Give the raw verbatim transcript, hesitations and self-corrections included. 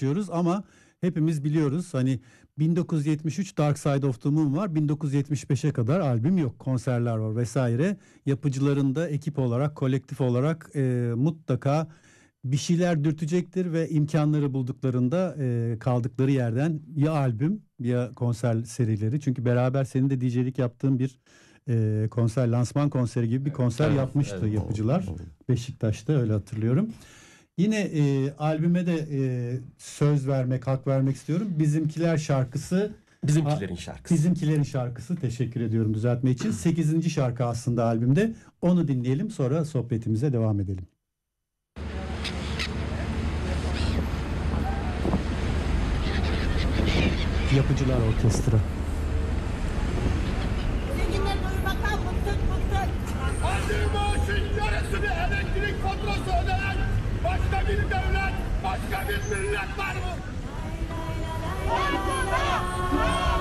yaşıyoruz ama hepimiz biliyoruz hani bin dokuz yüz yetmiş üç Dark Side of the Moon var, bin dokuz yüz yetmiş beşe kadar albüm yok, konserler var vesaire. Yapıcıların da ekip olarak, kolektif olarak e, mutlaka bir şeyler dürtecektir ve imkanları bulduklarında e, kaldıkları yerden ya albüm ya konser serileri. Çünkü beraber senin de D J'lik yaptığın bir e, konser, lansman konseri gibi bir konser Evet, yapmıştı evet. yapıcılar. Beşiktaş'ta, öyle hatırlıyorum. Yine e, albüme de e, söz vermek, hak vermek istiyorum. Bizimkiler şarkısı. Bizimkilerin şarkısı. Bizimkilerin şarkısı. Teşekkür ediyorum düzeltme için. sekizinci şarkı aslında albümde. Onu dinleyelim, sonra sohbetimize devam edelim. Yapıcılar Orkestra. Zenginler doyurmaktan bıktık bıktık. Aldığı maaşın yarısını elektrik faturası ödenen başka bir devlet, başka bir millet var mı?